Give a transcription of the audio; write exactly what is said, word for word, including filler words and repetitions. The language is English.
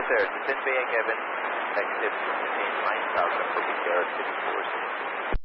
sir. Descent Bay and Kevin, negative, maintain nine thousand for P C R fifty-four.